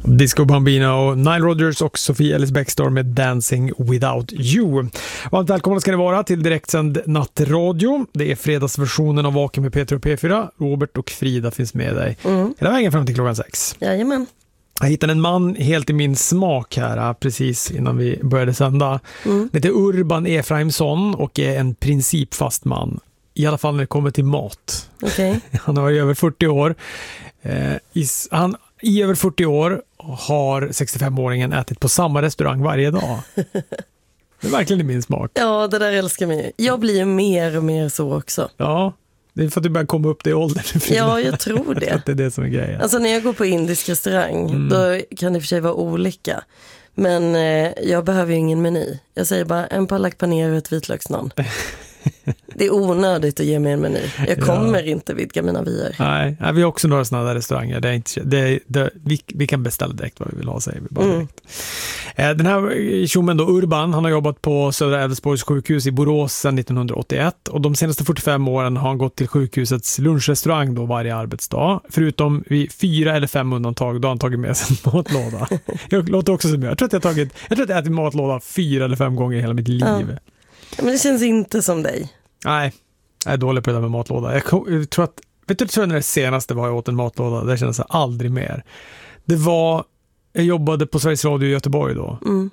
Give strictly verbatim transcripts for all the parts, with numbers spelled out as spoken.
Disco Bambino, Nile Rodgers och Sophie Ellis Bextor med Dancing Without You. Varmt välkomna ska ni vara till direktsänd nattradio. Det är fredagsversionen av Vaken med Peter och P fyra. Robert och Frida finns med dig mm. hela vägen fram till klockan sex. Jajamän. Jag hittade en man helt i min smak här precis innan vi började sända. Mm. Det heter Urban Efraimsson och är en principfast man. I alla fall när det kommer till mat. Okay. Han har varit över fyrtio år. Eh, i, han I över fyrtio år har sextiofemåringen ätit på samma restaurang varje dag. Det är verkligen i min smak. Ja, det där älskar mig. Jag blir ju mer och mer så också. Ja, det är för att du börjar komma upp det i åldern. Ja, jag tror det. Jag tror att det är det som är grejen. Alltså när jag går på indisk restaurang, mm. då kan det för sig vara olika. Men eh, jag behöver ju ingen meny. Jag säger bara en palak paner och ett vitlöksnaan. Det är onödigt att ge mig en meny. Jag kommer ja. inte vidga mina vyer. Nej, nej, vi har också några sådana där restauranger. Det är inte, det är, det, vi, vi kan beställa direkt vad vi vill ha, säger vi bara direkt. Mm. Den här tjommen då, Urban, han har jobbat på Södra Älvsborgs sjukhus i Borås sedan nittonhundraåttioett. Och de senaste fyrtiofem åren har han gått till sjukhusets lunchrestaurang då varje arbetsdag. Förutom vid fyra eller fem undantag då har han tagit med sig en matlåda. Jag låter också som jag. Jag tror att jag har tagit, jag tror att jag ätit matlåda fyra eller fem gånger i hela mitt liv. Ja. Men det känns inte som dig. Nej, jag är dålig på det där med matlåda. Jag, jag tror att, vet du, jag tror när det senaste var jag åt en matlåda, det kändes aldrig mer. Det var, jag jobbade på Sveriges Radio i Göteborg då. Mm.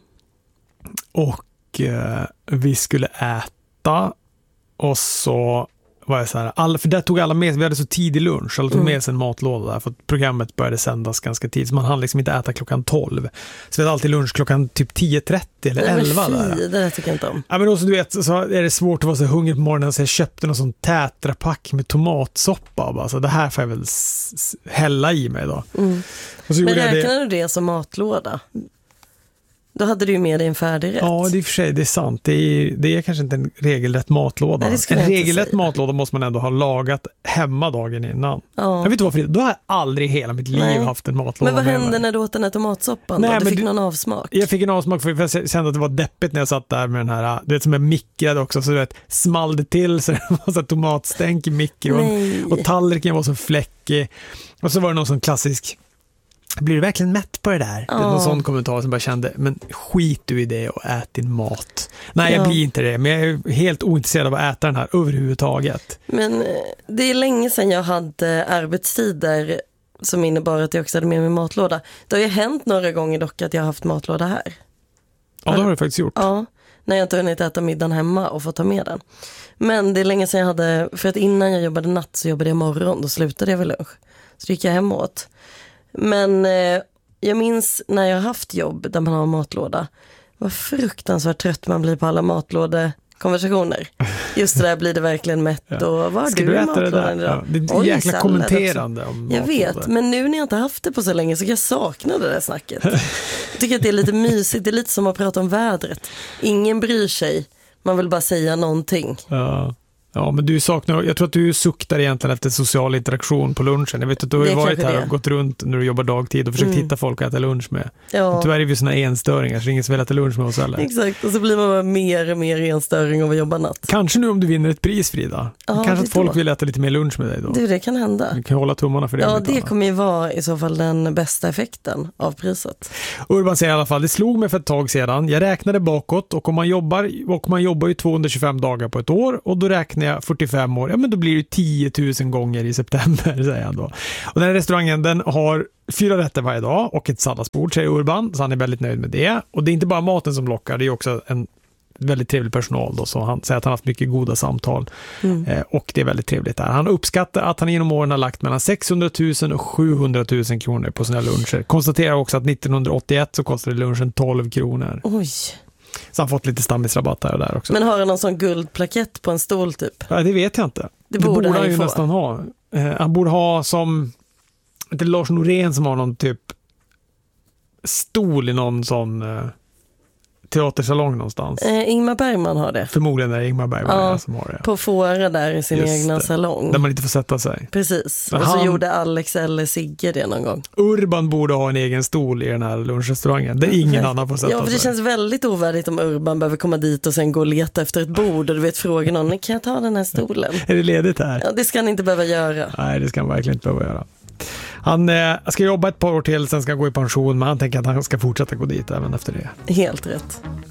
Och eh, vi skulle äta och så var jag så här, alla, för där tog alla med, vi hade så tidig lunch, alla tog mm. med sig en matlåda där, för att programmet började sändas ganska tidigt, så man hann liksom inte äta klockan tolv. Så vi hade alltid lunch klockan typ tio trettio eller elva där. Det där tycker jag inte om. Ja, men också du vet, så är det svårt att vara så hungrig på morgonen, så jag köpte någon sån tätrapack med tomatsoppa och bara, så det här får jag väl s- hälla i mig då. Mm. Och så men räknar det... du det som matlåda? Då hade du ju med dig en färdig rätt. Ja, det är för sig, det är sant. Det är, det är kanske inte en regelrätt matlåda. Nej, en regelrätt matlåda måste man ändå ha lagat hemma dagen innan. Ja. Jag vet inte varför, då har jag aldrig i hela mitt liv Nej. haft en matlåda. Men vad med hände mig. när du åt den här tomatsoppan? Nej, då? Du men fick du, någon avsmak? Jag fick en avsmak för jag kände att det var deppigt när jag satt där med den här, du vet, som är mikrad också, så du vet, small det till så det var så tomatstänk i mikron. Nej. Och tallriken var så fläckig. Och så var det någon sån klassisk, blir du verkligen mätt på det där? Ja. Det är någon sån kommentar som bara kände, men skit du i det och ät din mat. Nej, ja. jag blir inte det, men jag är helt ointresserad av att äta den här överhuvudtaget. Men det är länge sedan jag hade arbetstider som innebar att jag också hade med mig matlåda. Det har ju hänt några gånger dock att jag har haft matlåda här. Ja, det har du faktiskt gjort. Ja, när jag inte hunnit äta middagen hemma och få ta med den. Men det är länge sedan jag hade, för att innan jag jobbade natt så jobbade jag morgon, då slutade jag vid lunch. Så gick jag hem åt. Men eh, jag minns när jag har haft jobb där man har matlåda, vad fruktansvärt trött man blir på alla matlådekonversationer. Just det där, blir det verkligen mätt ja. och vad har Ska du, du i äta det där? Ja, det är Oj, jäkla kommenterande om jag vet, men nu när jag inte haft det på så länge så kan jag sakna det där snacket. Jag tycker att det är lite mysigt, det är lite som att prata om vädret. Ingen bryr sig, man vill bara säga någonting. Ja. Ja, men du saknar, jag tror att du suktar egentligen efter social interaktion på lunchen. Jag vet att du har ju varit här och gått runt när du jobbar dagtid och försökt mm. hitta folk att äta lunch med. Ja. Tyvärr är vi såna enstöringar så ingen som vill äta lunch med oss heller. Exakt, och så blir man bara mer och mer enstöring av att jobba natt. Kanske nu om du vinner ett pris, Frida. Ja, kanske att folk då. vill äta lite mer lunch med dig då. Du, det kan hända. Du kan hålla tummarna för det. Ja, det kommer ju vara i så fall den bästa effekten av priset. Urban säger i alla fall, det slog mig för ett tag sedan. Jag räknade bakåt och om man jobbar, och man jobbar ju tvåhundratjugofem dagar på ett år och då räknar jag fyrtiofem år. Ja, men då blir det tio tusen gånger i september, säger han då. Och den här restaurangen, den har fyra rätter varje dag och ett salladsbord, säger Urban, så han är väldigt nöjd med det. Och det är inte bara maten som lockar, det är också en väldigt trevlig personal då, så han säger att han har haft mycket goda samtal mm. eh, och det är väldigt trevligt där. Han uppskattar att han genom åren har lagt mellan sexhundratusen och sjuhundratusen kronor på sina luncher. Konstaterar också att nittonhundraåttioett så kostade lunchen tolv kronor. Oj. Så han fått lite stammisrabatt här och där också. Men har han någon sån guldplakett på en stol typ? Ja, det vet jag inte. Det borde, det borde han ju få. nästan ha. Eh, han borde ha som det är Lars Norén som har någon typ stol i någon sån eh, teatersalong någonstans. Eh, Ingmar Bergman har det. Förmodligen är det Ingmar Bergman ja, som har det. På Fåra där i sin Just egna det. salong. Där man inte får sätta sig. Precis. Men och så han, gjorde Alex eller Sigge det någon gång. Urban borde ha en egen stol i den här lunchrestaurangen. Där ingen mm. annan får sätta sig. Ja, för det sig. känns väldigt ovärdigt om Urban behöver komma dit och sen gå och leta efter ett bord och du vet fråga någon, kan jag ta den här stolen? Är det ledigt här? Ja, det ska han inte behöva göra. Nej, det ska han verkligen inte behöva göra. Han eh, ska jobba ett par år till, sen ska han gå i pension, men han tänker att han ska fortsätta gå dit även efter det. Helt rätt.